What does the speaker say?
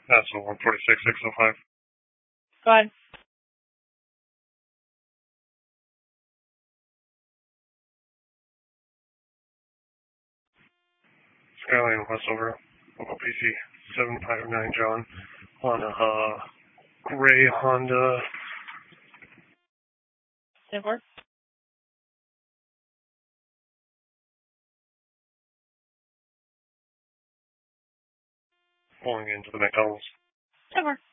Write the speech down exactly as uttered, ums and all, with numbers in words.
That's a one forty-six six oh five. Go ahead. Skyline Westover, local P C seven five nine John, on a uh, gray Honda. ten four. Pulling into the McDonald's. ten four.